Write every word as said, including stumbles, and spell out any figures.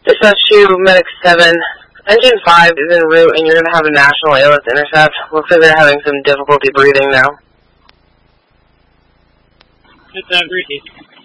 Dispatch two, Medic seven. Engine five is en route, and you're going to have a national A L S intercept. Looks like they're having some difficulty breathing now. It's uh, Greasy.